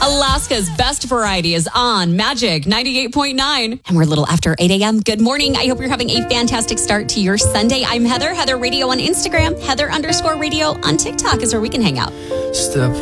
Alaska's best variety is on Magic 98.9. And we're a little after 8 a.m. Good morning. I hope you're having a fantastic start to your Sunday. I'm Heather. Heather Radio on Instagram. Heather_radio on TikTok is where we can hang out. Step